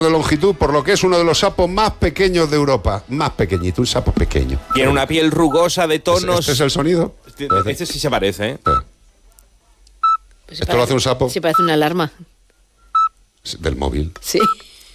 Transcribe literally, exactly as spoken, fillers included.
de longitud, por lo que es uno de los sapos más pequeños de Europa. Más pequeñito, un sapo pequeño. Tiene una piel rugosa de tonos... ¿Este es el sonido? Este, este sí se parece, ¿eh? Sí. Pues ¿Esto parece, lo hace un sapo? Sí, parece una alarma. Del móvil. Sí.